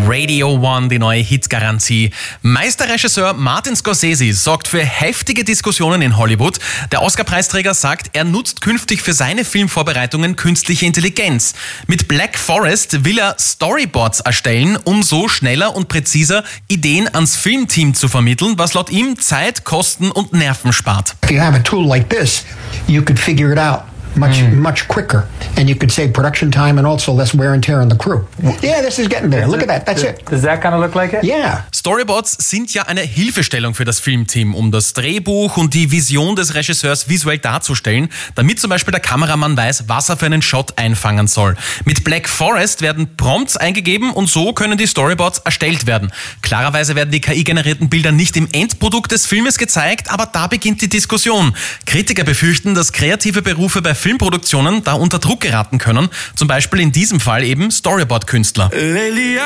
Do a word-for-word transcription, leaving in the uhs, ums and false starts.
Radio One, die neue Hitgarantie. Meisterregisseur Martin Scorsese sorgt für heftige Diskussionen in Hollywood. Der Oscar-Preisträger sagt, er nutzt künftig für seine Filmvorbereitungen künstliche Intelligenz. Mit Black Forest will er Storyboards erstellen, um so schneller und präziser Ideen ans Filmteam zu vermitteln, was laut ihm Zeit, Kosten und Nerven spart. If you have a tool like this, you could figure it out much mm. much quicker, and you could save production time and also less wear and tear on the crew. Yeah, this is getting there. Look at that. That's does, it. Does that kind of look like it? Yeah. Storyboards sind ja eine Hilfestellung für das Filmteam, um das Drehbuch und die Vision des Regisseurs visuell darzustellen, damit zum Beispiel der Kameramann weiß, was er für einen Shot einfangen soll. Mit Black Forest werden Prompts eingegeben und so können die Storyboards erstellt werden. Klarerweise werden die K I-generierten Bilder nicht im Endprodukt des Filmes gezeigt, aber da beginnt die Diskussion. Kritiker befürchten, dass kreative Berufe bei Filmproduktionen da unter Druck geraten können, zum Beispiel in diesem Fall eben Storyboard-Künstler.